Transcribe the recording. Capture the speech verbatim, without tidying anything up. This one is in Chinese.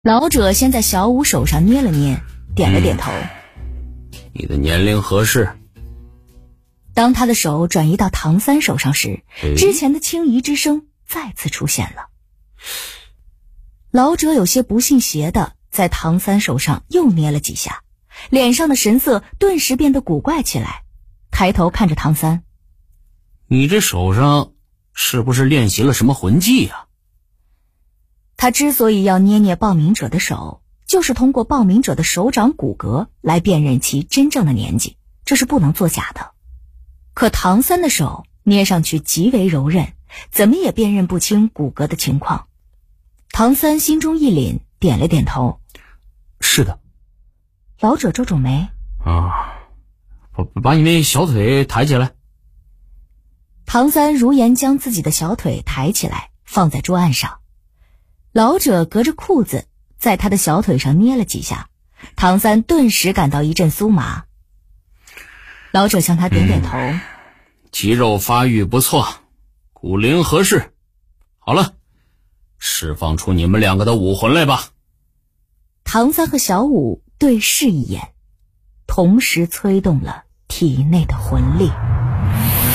老者先在小五手上捏了捏，点了点头、嗯、 你的年龄合适。 当他的手转移到唐三手上时，之前的轻疑之声再次出现了。老者有些不信邪的在唐三手上又捏了几下，脸上的神色顿时变得古怪起来，抬头看着唐三， 你这手上是不是练习了什么魂技啊？ 他之所以要捏捏报名者的手，就是通过报名者的手掌骨骼来辨认其真正的年纪，这是不能作假的。可唐三的手捏上去极为柔韧，怎么也辨认不清骨骼的情况。唐三心中一凛，点了点头， 是的。 老者皱皱眉， 啊，把你那小腿抬起来。 唐三如言将自己的小腿抬起来，放在桌案上。老者隔着裤子在他的小腿上捏了几下，唐三顿时感到一阵酥麻。老者向他点点头、嗯、 肌肉发育不错，骨龄合适。好了，释放出你们两个的武魂来吧。 唐三和小五对视一眼，同时催动了体内的魂力。